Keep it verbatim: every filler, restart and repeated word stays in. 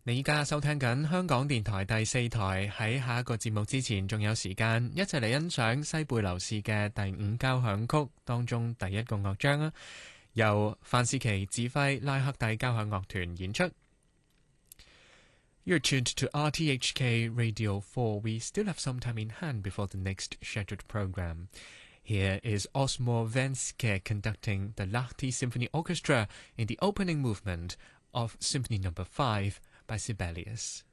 你依家收聽緊香港電台第四台，喺下一個節目之前仲有時間，一齊嚟欣賞西貝流士嘅第五交響曲當中第一個樂章啊，由范士奇指揮拉克蒂交響樂團演出。You're tuned to R T H K Radio four. We still have some time in hand before the next scheduled program. Here is Osmo Venske conducting the Lahti Symphony Orchestra in the opening movement of Symphony Number five by Sibelius.